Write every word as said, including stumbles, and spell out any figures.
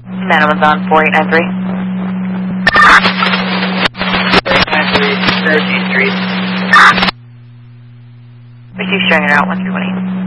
nine one's on four eight nine three. four eight nine three, Cherokee Street. We keep showing it out one three one eight.